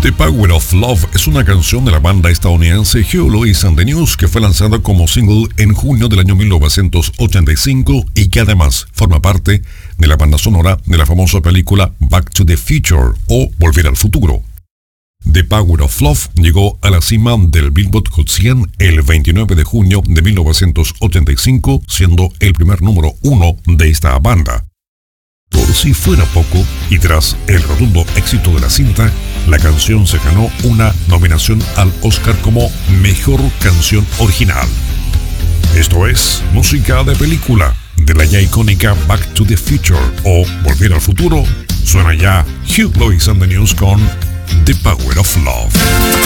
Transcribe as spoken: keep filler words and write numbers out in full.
The Power of Love es una canción de la banda estadounidense Huey Lewis and the News que fue lanzada como single en junio del año mil novecientos ochenta y cinco y que además forma parte de la banda sonora de la famosa película Back to the Future o Volver al Futuro. The Power of Love llegó a la cima del Billboard Hot cien el veintinueve de junio de mil novecientos ochenta y cinco, siendo el primer número uno de esta banda. Por si fuera poco, y tras el rotundo éxito de la cinta, la canción se ganó una nominación al Oscar como Mejor Canción Original. Esto es música de película de la ya icónica Back to the Future o Volver al Futuro. Suena ya Huey Lewis and the News con The Power of Love.